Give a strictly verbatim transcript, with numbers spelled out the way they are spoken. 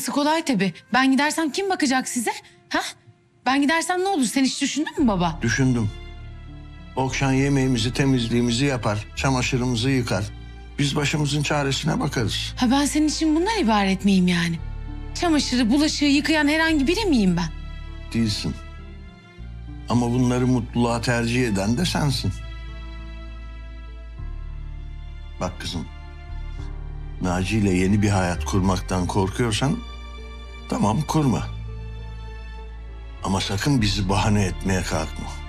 Orası kolay tabii. Ben gidersem kim bakacak size? Ha? Ben gidersem ne olur? Sen hiç düşündün mü baba? Düşündüm. Okşan yemeğimizi, temizliğimizi yapar, çamaşırımızı yıkar. Biz başımızın çaresine bakarız. Ha ben senin için bundan ibaret miyim yani? Çamaşırı, bulaşığı yıkayan herhangi biri miyim ben? Değilsin. Ama bunları mutluluğa tercih eden de sensin. Bak kızım, Naci ile yeni bir hayat kurmaktan korkuyorsan tamam kurma. Ama sakın bizi bahane etmeye kalkma.